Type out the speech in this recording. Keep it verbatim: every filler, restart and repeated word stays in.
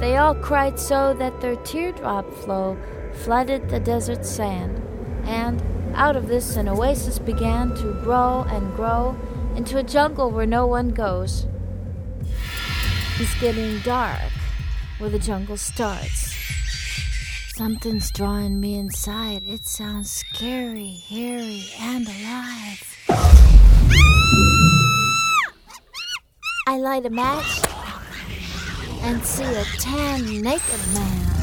They all cried so that their teardrop flow flooded the desert sand, and out of this an oasis began to grow and grow into a jungle where no one goes. It's getting dark where the jungle starts. Something's drawing me inside. It sounds scary, hairy, and alive. I light a match and see a tan naked man